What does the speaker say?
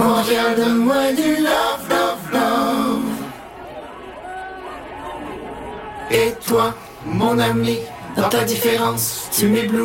Montréal, donne-moi du love, love, love. Et toi, mon ami, dans ta différence, tu m'éblouis.